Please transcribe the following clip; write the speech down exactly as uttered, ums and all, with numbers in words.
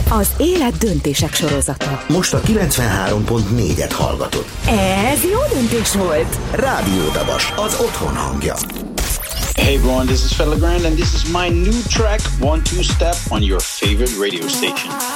Az élet döntések sorozata. Most a kilencvenhárom pont négyet hallgatod. Ez jó döntés volt. Rádió Dabas, az otthon hangja. Hey everyone, this is Fedde Le Grand and this is my new track, One Two Step, on your favorite radio station.